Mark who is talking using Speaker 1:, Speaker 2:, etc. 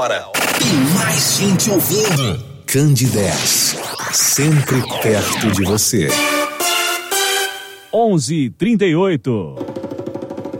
Speaker 1: hora. E mais gente ouvindo. Candidez, sempre perto de você.
Speaker 2: 11:38.